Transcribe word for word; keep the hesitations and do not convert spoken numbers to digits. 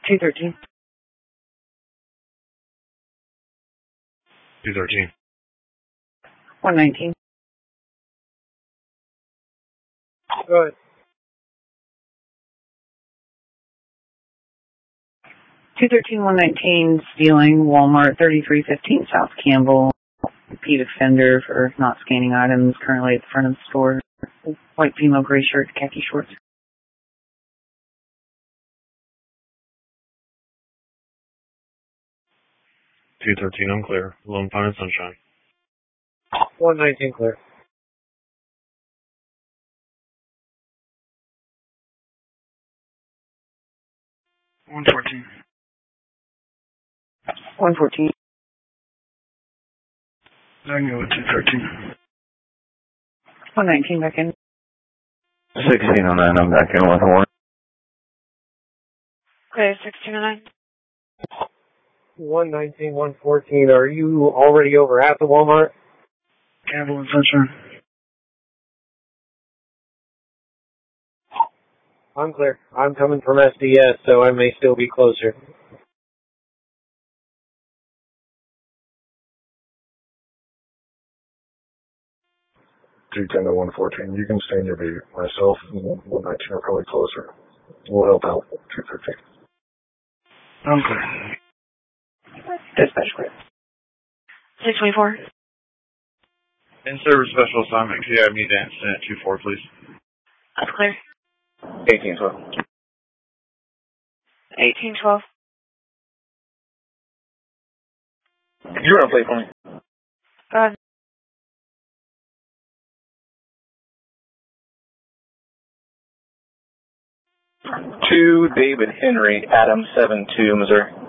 two thirteen. two thirteen. one nineteen. Go ahead. two thirteen, one nineteen, stealing Walmart thirty-three fifteen South Campbell. Repeat offender for not scanning items, currently at the front of the store. White female, gray shirt, khaki shorts. two thirteen, unclear. Lone Pine and Sunshine. one nineteen, clear. one fourteen. one fourteen. I can go with two thirteen. one nineteen, back in. sixteen oh nine, I'm back in with one. Okay, sixteen oh nine. one nineteen, one fourteen, are you already over at the Walmart? Campbell and Sunshine. I'm clear. I'm coming from S D S, so I may still be closer. two ten to one fourteen. You can stay in your beat. Myself and one nineteen are probably closer. We'll help out. two thirteen. I'm clear. Dispatch clear. six twenty-four. In-service special assignment, could you have me dance at two four, please? That's clear. eighteen twelve. eighteen twelve. Could you run a play for me? Go ahead. To David Henry, Adam seven two, Missouri.